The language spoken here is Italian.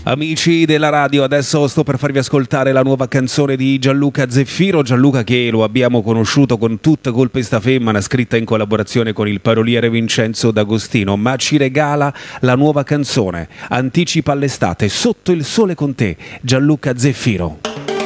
Amici della radio, adesso sto per farvi ascoltare la nuova canzone di Gianluca Zeffiro. Gianluca che lo abbiamo conosciuto con Tutta colpa sta femmina, scritta in collaborazione con il paroliere Vincenzo D'Agostino, ma ci regala la nuova canzone, anticipa l'estate, Sotto il sole con te, Gianluca Zeffiro.